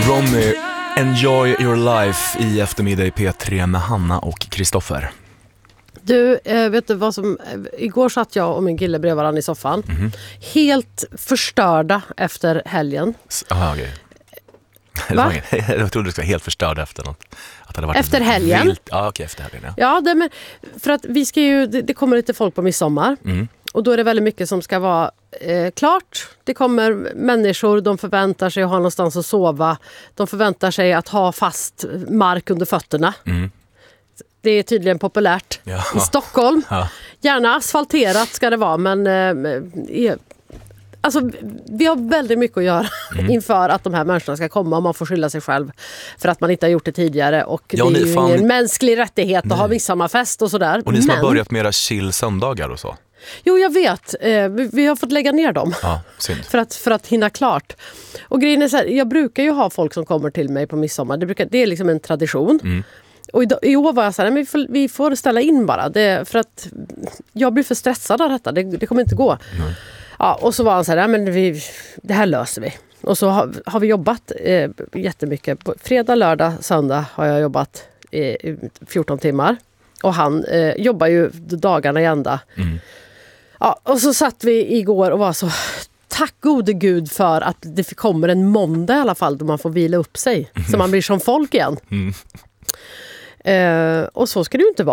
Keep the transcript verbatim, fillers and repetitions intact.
Ronny, enjoy your life i eftermiddag i P tre med Hanna och Kristoffer. Du, eh, vet du vad som... Eh, igår satt jag och min kille bredvid varandra i soffan. Mm-hmm. Helt förstörda efter helgen. Jaha, okej. Va? Jag trodde du skulle vara helt förstörd efter något. Att det hade varit efter helgen? Vilt. Ja, okej, efter helgen, ja. Ja, det, men, för att vi ska ju... Det, det kommer lite folk på midsommar. Mm. Och då är det väldigt mycket som ska vara eh, klart. Det kommer människor, de förväntar sig att ha någonstans att sova. De förväntar sig att ha fast mark under fötterna. Mm. Det är tydligen populärt ja. i Stockholm. Ja. Gärna asfalterat ska det vara, men eh, alltså, vi har väldigt mycket att göra mm. inför att de här människorna ska komma och man får skylla sig själv för att man inte har gjort det tidigare. Och ja, det är ju fan... ingen mänsklig rättighet Nej. att ha midsommarfest och sådär. Och ni som men... har börjat med era chill söndagar och så. Jo, jag vet. Eh, vi, vi har fått lägga ner dem ja, synd. för, att, för att hinna klart. Och grejen är så här, jag brukar ju ha folk som kommer till mig på midsommar. Det, brukar, det är liksom en tradition. Mm. Och i, i år var jag så här, men vi, får, vi får ställa in bara. Det, för att jag blir för stressad av detta. Det, det kommer inte gå. Mm. Ja, och så var han så här, men vi, det här löser vi. Och så har, har vi jobbat eh, jättemycket. På fredag, lördag, söndag har jag jobbat eh, fjorton timmar. Och han eh, jobbar ju dagarna i ända. Mm. Ja, och så satt vi igår och var så, tack gode gud för att det kommer en måndag i alla fall då man får vila upp sig. Mm. Så man blir som folk igen. Mm. Eh, och så ska det ju inte vara.